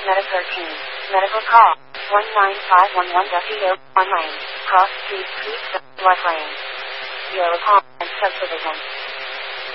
Meta 13. Medical call. 19511 WO. On lane. Cross street, blood lane. Yellow palm and subdivision.